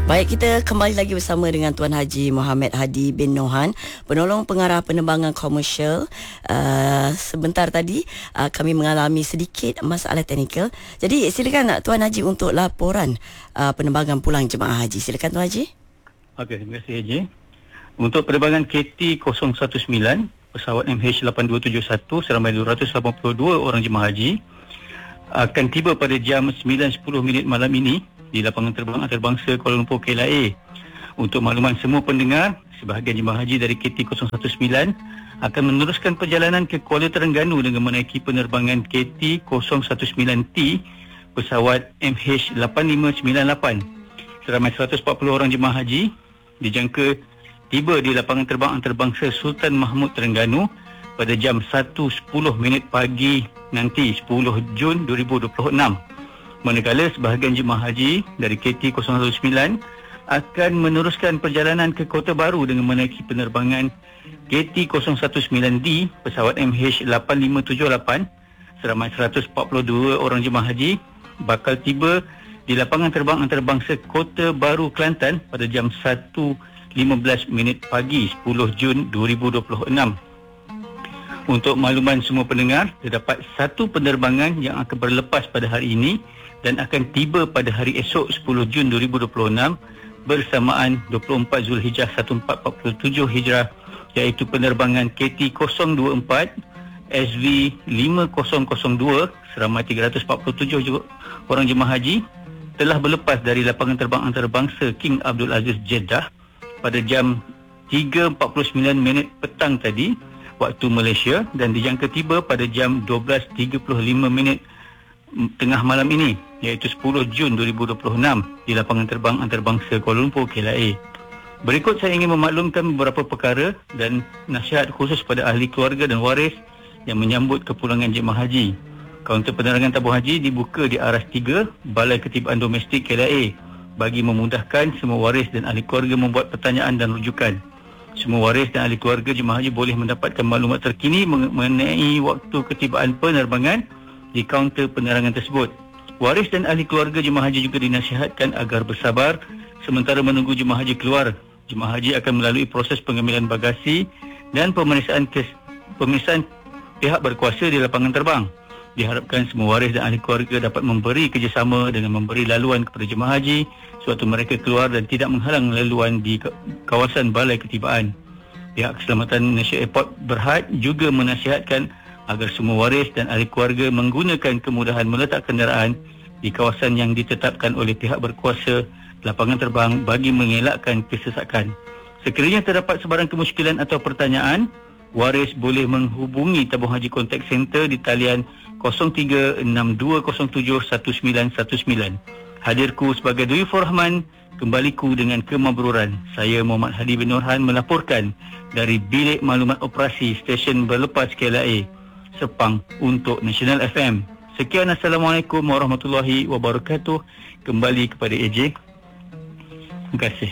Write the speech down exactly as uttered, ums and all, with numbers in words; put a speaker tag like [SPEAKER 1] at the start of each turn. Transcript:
[SPEAKER 1] Baik, kita kembali lagi bersama dengan Tuan Haji Mohamed Hadi bin Nohan, penolong pengarah penerbangan komersial. Uh, sebentar tadi uh, kami mengalami sedikit masalah teknikal. Jadi silakan Tuan Haji untuk laporan uh, penerbangan pulang jemaah haji. Silakan Tuan Haji.
[SPEAKER 2] Okey, terima kasih Haji. Untuk penerbangan K T kosong satu sembilan pesawat M H lapan dua tujuh satu seramai dua ratus lapan puluh dua orang jemaah haji akan tiba pada jam sembilan sepuluh minit malam ini di lapangan terbang antarabangsa Kuala Lumpur K L A. Untuk makluman semua pendengar, sebahagian jemaah haji dari K T kosong satu sembilan akan meneruskan perjalanan ke Kuala Terengganu dengan menaiki penerbangan K T kosong satu sembilan T pesawat M H lapan lima sembilan lapan. Seramai seratus empat puluh orang jemaah haji dijangka tiba di lapangan terbang antarabangsa Sultan Mahmud Terengganu pada jam satu sepuluh minit pagi nanti, sepuluh Jun dua ribu dua puluh enam. Manakala sebahagian jemaah haji dari K T kosong satu sembilan akan meneruskan perjalanan ke Kota Baru dengan menaiki penerbangan K T kosong satu sembilan D pesawat M H lapan lima tujuh lapan. Seramai seratus empat puluh dua orang jemaah haji bakal tiba di lapangan terbang antarabangsa Kota Baru Kelantan pada jam satu lima belas minit pagi, sepuluh Jun dua ribu dua puluh enam. Untuk makluman semua pendengar, terdapat satu penerbangan yang akan berlepas pada hari ini dan akan tiba pada hari esok sepuluh Jun dua ribu dua puluh enam bersamaan dua puluh empat Zulhijjah seribu empat ratus empat puluh tujuh Hijrah, iaitu penerbangan K T kosong dua empat S V lima kosong kosong dua seramai tiga ratus empat puluh tujuh orang jemaah haji telah berlepas dari lapangan terbang antarabangsa King Abdul Aziz Jeddah pada jam tiga empat puluh sembilan minit petang tadi waktu Malaysia dan dijangka tiba pada jam dua belas tiga puluh lima minit tengah malam ini, iaitu sepuluh Jun dua ribu dua puluh enam di lapangan terbang antarabangsa Kuala Lumpur K L A. Berikut saya ingin memaklumkan beberapa perkara dan nasihat khusus pada ahli keluarga dan waris yang menyambut kepulangan jemaah haji. Kaunter penerangan tabung haji dibuka di aras tiga Balai Ketibaan Domestik K L A bagi memudahkan semua waris dan ahli keluarga membuat pertanyaan dan rujukan. Semua waris dan ahli keluarga jemaah haji boleh mendapatkan maklumat terkini mengenai waktu ketibaan penerbangan di kaunter penerangan tersebut. Waris dan ahli keluarga jemaah haji juga dinasihatkan agar bersabar sementara menunggu jemaah haji keluar. Jemaah haji akan melalui proses pengambilan bagasi dan pemeriksaan kes, pemeriksaan pihak berkuasa di lapangan terbang. Diharapkan semua waris dan ahli keluarga dapat memberi kerjasama dengan memberi laluan kepada jemaah haji sewaktu mereka keluar dan tidak menghalang laluan di kawasan balai ketibaan. Pihak Keselamatan Malaysia Airport Berhad juga menasihatkan agar semua waris dan ahli keluarga menggunakan kemudahan meletak kenderaan di kawasan yang ditetapkan oleh pihak berkuasa lapangan terbang bagi mengelakkan kesesakan. Sekiranya terdapat sebarang kemusykilan atau pertanyaan, waris boleh menghubungi tabung haji contact center di talian kosong tiga enam dua kosong tujuh satu sembilan satu sembilan. Hadirku sebagai Dwi Furrahman, kembaliku dengan kemabruran. Saya Muhammad Hadi bin Nohan melaporkan dari Bilik Maklumat Operasi Stesen Berlepas K L A Sepang untuk National F M. Sekian, Assalamualaikum warahmatullahi wabarakatuh. Kembali kepada A J. Terima kasih.